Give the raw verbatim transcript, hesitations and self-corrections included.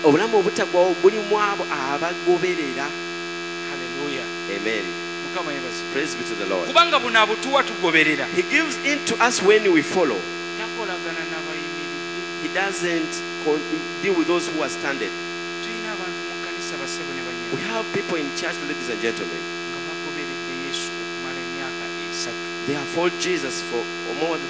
obulamu obutaggwawo bulimu abo abagoberera. Hallelujah. Amen. Mukama yebazi. Praise be to the Lord. Kubanga buno abutuwa tugoberera. He gives in to us when we follow. Takolagana n'abayimiridde. He doesn't con- deal with those who are standing. Tulina abantu mu kanisa basebo ne banyama. We have people in church, ladies and gentlemen. Nga bagoberedde Yesu okumala emyaka esatu. They have followed Jesus for more than